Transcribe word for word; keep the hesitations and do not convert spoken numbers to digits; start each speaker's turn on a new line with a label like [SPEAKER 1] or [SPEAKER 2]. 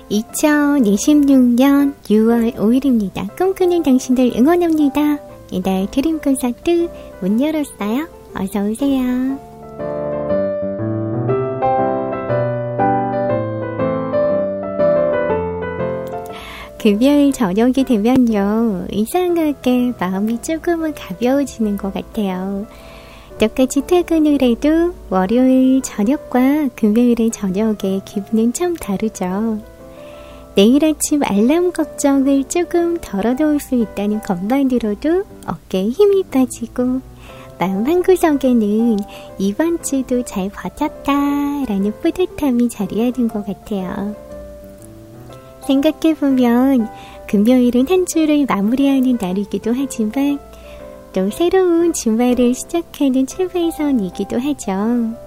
[SPEAKER 1] 이천이십육년 유월 오일입니다. 꿈꾸는 당신들 응원합니다. 이달 드림 콘서트 문 열었어요. 어서오세요. 금요일 저녁이 되면요, 이상하게 마음이 조금은 가벼워지는 것 같아요. 똑같이 퇴근을 해도 월요일 저녁과 금요일의 저녁의 기분은 참 다르죠. 내일 아침 알람 걱정을 조금 덜어놓을 수 있다는 것만으로도 어깨에 힘이 빠지고 마음 한구석에는 이번 주도 잘 버텼다라는 뿌듯함이 자리하는 것 같아요. 생각해보면 금요일은 한 주를 마무리하는 날이기도 하지만 또 새로운 주말을 시작하는 출발선이기도 하죠.